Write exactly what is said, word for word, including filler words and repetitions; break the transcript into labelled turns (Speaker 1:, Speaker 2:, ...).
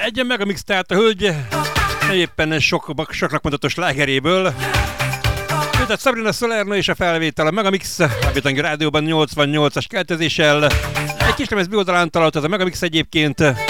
Speaker 1: Egy Megamix, tehát a hölgy éppen sok, soknak mondatos lágeréből. Tehát Sabrina Salerno és a felvétel a Megamix, a Bétangi Rádióban nyolcvannyolcas keltezéssel. Egy kis lemez bioldalán talált ez a Megamix egyébként.